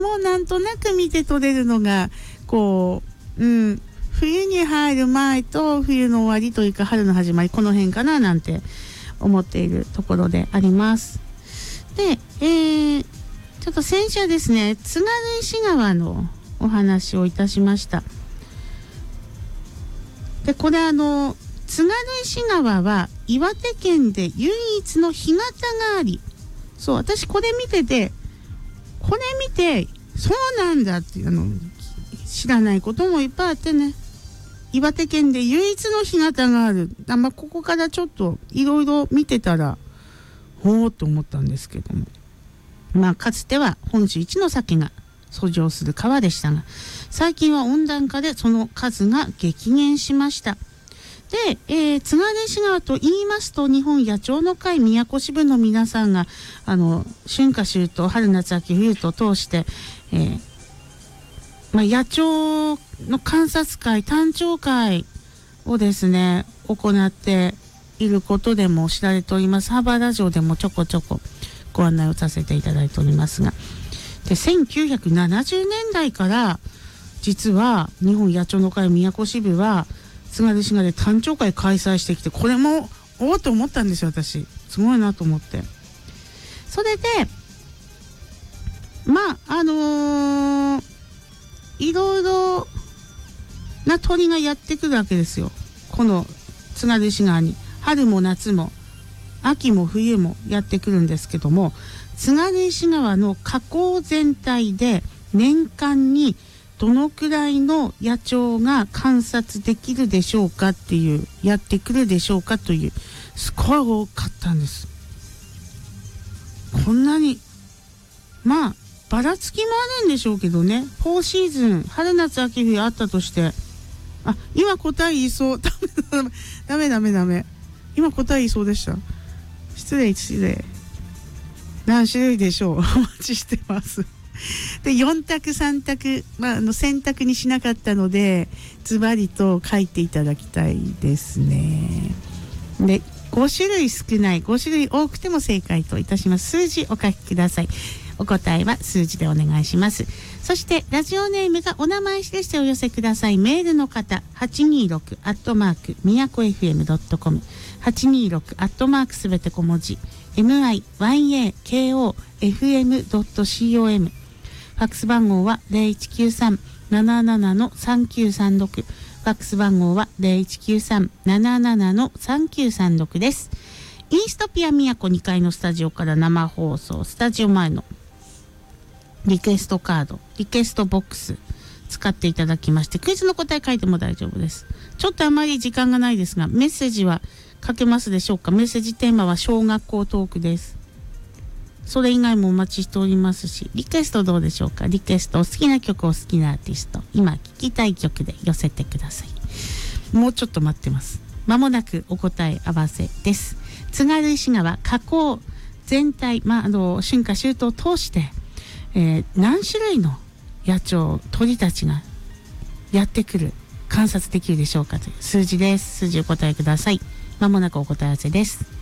もうなんとなく見て取れるのがこう、冬に入る前と冬の終わりというか春の始まり、この辺かななんて思っているところであります。で、ちょっと先週はですね、津軽石川のお話をいたしました。で、これ津軽石川は岩手県で唯一の干潟があり、そう、私これ見てそうなんだって知らないこともいっぱいあってね、岩手県で唯一の干潟がある。ここからちょっといろいろ見てたらほーっと思ったんですけども、かつては本州一の鮭が遡上する川でしたが、最近は温暖化でその数が激減しました。で、津軽石川と言いますと、日本野鳥の会宮古支部の皆さんが春夏秋冬、春夏秋冬と通して、野鳥の観察会、タンチョウ会をですね行っていることでも知られております。ハーバーラジオでもちょこちょこご案内をさせていただいておりますが、で1970年代から実は日本野鳥の会宮古支部は津軽石川でタンチョウ会開催してきて、これもおーと思ったんですよ。私すごいなと思って。それでいろいろな鳥がやってくるわけですよ。この津軽石川に春も夏も秋も冬もやってくるんですけども、津軽石川の河口全体で年間にどのくらいの野鳥が観察できるでしょうかっていう、やってくるでしょうかという、すごい多かったんです。こんなにばらつきもあるんでしょうけどね。4シーズン春夏秋冬あったとして、今答え言いそう。ダメ今答え言いそうでした。失礼。何種類でしょう。お待ちしてます。で4択3択、選択にしなかったのでズバリと書いていただきたいですね。で5種類少ない、5種類多くても正解といたします。数字お書きください。お答えは数字でお願いします。そしてラジオネームがお名前してお寄せください。メールの方826宮古 FM.com 826すべて小文字 MIYAKOFM.com、 ファックス番号は 0193-77-3936、 ファックス番号は 0193-77-3936 です。インストピア宮古2階のスタジオから生放送、スタジオ前のリクエストカード、リクエストボックス使っていただきまして、クイズの答え書いても大丈夫です。ちょっとあまり時間がないですが、メッセージは書けますでしょうか。メッセージテーマは小学校トークです。それ以外もお待ちしておりますし、リクエストどうでしょうか。リクエスト、お好きな曲、お好きなアーティスト、今聴きたい曲で寄せてください。もうちょっと待ってます。まもなくお答え合わせです。津軽石川河口全体、春夏秋冬を通して、何種類の野鳥、鳥たちがやってくる、観察できるでしょうかという数字です。数字をお答えください。まもなくお答え合わせです。